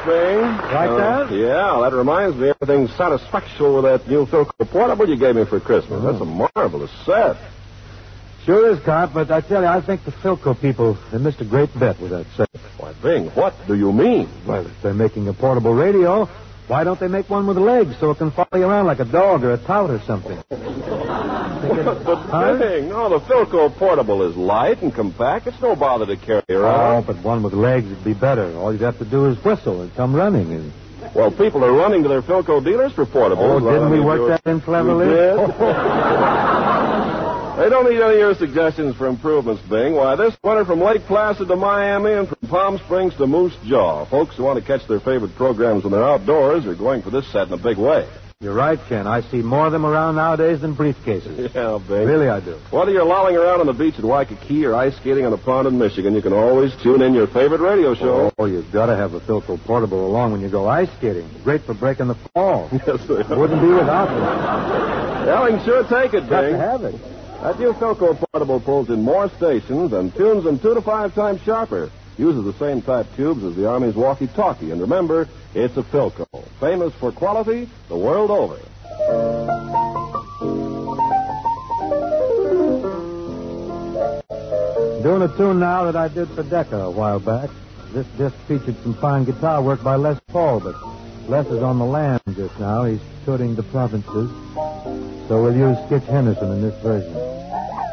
Bing. Like that? Yeah, that reminds me. Everything's satisfactual with that new Philco Portable you gave me for Christmas. That's a marvelous set. Sure is, Carp, but I tell you, I think the Philco people, they missed a great bet with that set. Why, Bing, what do you mean? Well, if they're making a portable radio, why don't they make one with legs so it can follow you around like a dog or a tout or something? But Bing, no, the Philco Portable is light and compact. It's no bother to carry around. Oh, but one with legs would be better. All you'd have to do is whistle and come running. And... Well, people are running to their Philco dealers for portables. Oh, didn't we work that in cleverly? We did. They don't need any of your suggestions for improvements, Bing. Why, this winter from Lake Placid to Miami and from Palm Springs to Moose Jaw, folks who want to catch their favorite programs when they're outdoors are going for this set in a big way. You're right, Ken. I see more of them around nowadays than briefcases. Yeah, Bing. Really, I do. Whether you're lolling around on the beach at Waikiki or ice skating on a pond in Michigan, you can always tune in your favorite radio show. Oh, you've got to have a Philco Portable along when you go ice skating. Great for breaking the fall. Yes, they are. Wouldn't be without them. Well, you can sure take it, Got Bing. to have it. That new Philco Portable pulls in more stations and tunes them 2 to 5 times sharper. Uses the same type tubes as the Army's walkie-talkie. And remember, it's a Philco. Famous for quality the world over. Doing a tune now that I did for Decca a while back. This disc featured some fine guitar work by Les Paul, but Les is on the land just now. He's touring the provinces. So we'll use Skitch Henderson in this version.